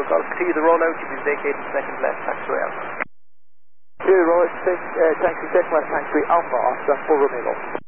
Golf, continue the rollout, you'll be vacating second left, taxiway Alpha. Zero, taxi second left, taxiway Alpha, Oscar, full Romeo Golf.